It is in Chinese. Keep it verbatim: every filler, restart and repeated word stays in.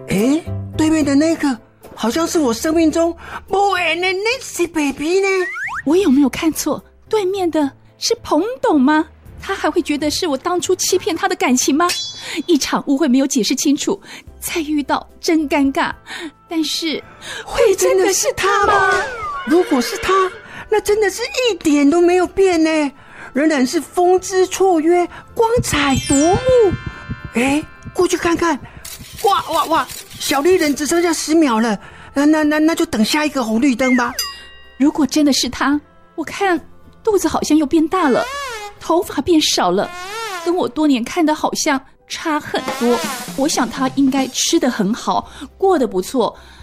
诶，对面的那个好像是我生命中不缘的那些 baby 呢。 我有没有看错？对面的是彭董吗？他还会觉得是我当初欺骗他的感情吗？一场误会没有解释清楚，再遇到真尴尬。但是会真的是他吗？ 如果是他，那真的是一点都没有变呢，仍然是风姿绰约，光彩夺目。诶，过去看看，哇哇哇，小绿人只剩下十秒了，那那那那就等下一个红绿灯吧。 如果真的是他，我看肚子好像又变大了，头发变少了，跟我多年看的好像差很多。我想他应该吃得很好，过得不错，